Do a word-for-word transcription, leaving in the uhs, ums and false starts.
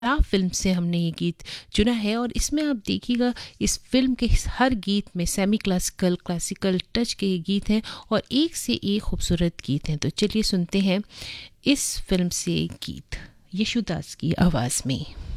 Film से हमने ये गीत चुना है और इसमें आप देखिएगा इस फिल्म के हर गीत में सेमी क्लासिकल क्लासिकल टच के गीत हैं और एक से एक खूबसूरत गीत हैं। तो चलिए सुनते हैं इस फिल्म से गीत यशुदास की आवाज़ में।